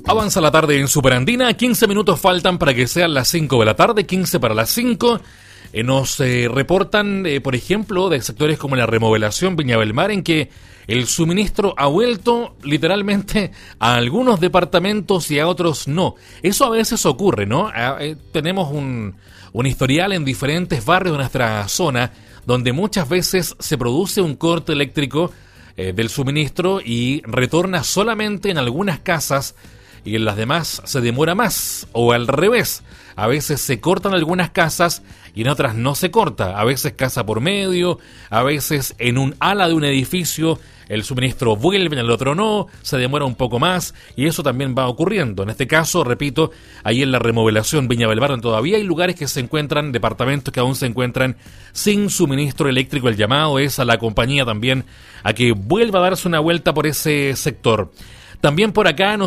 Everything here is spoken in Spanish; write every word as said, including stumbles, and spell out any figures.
Avanza la tarde en Superandina, quince minutos faltan para que sean las cinco de la tarde, quince para las cinco. Eh, nos eh, reportan, eh, por ejemplo, de sectores como la Remodelación Viña del Mar, en que el suministro ha vuelto literalmente a algunos departamentos y a otros no. Eso a veces ocurre, ¿no? Eh, tenemos un, un historial en diferentes barrios de nuestra zona donde muchas veces se produce un corte eléctrico eh, del suministro y retorna solamente en algunas casas y en las demás se demora más, o al revés. A veces se cortan algunas casas y en otras no se corta. A veces casa por medio, a veces en un ala de un edificio el suministro vuelve, en el otro no, se demora un poco más y eso también va ocurriendo. En este caso, repito, ahí en la Remodelación Viña del Mar todavía hay lugares que se encuentran, departamentos que aún se encuentran sin suministro eléctrico. El llamado es a la compañía también a que vuelva a darse una vuelta por ese sector. También por acá nos